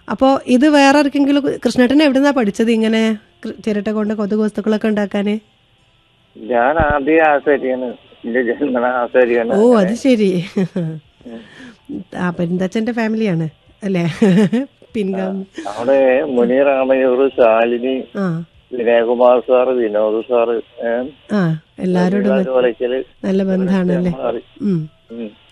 അപ്പോൾ ഇത് വേറെ ആർക്കെങ്കിലും കൃഷ്ണേട്ടൻ എവിടുന്നാ പഠിച്ചത് ഇങ്ങനെ ചിരട്ട കൊണ്ട് കൊതുക് വസ്തുക്കളൊക്കെ ഉണ്ടാക്കാന്? ഞാൻ ആദ്യം ആശാരിയാണ്, എന്റെ ജന്മന ആശാരിയാണ്. ഓ അത് ശരി. പെരുന്തച്ഛന്റെ ഫാമിലിയാണ് അല്ലേ? പിൻഗാമി. അവിടെ മുനീർ ആമയൂർ, ശാലിനി, വിനയകുമാർ സാറ്, വിനോദ് സാറ്, എല്ലാരോടും നല്ല ബന്ധാണല്ലേ?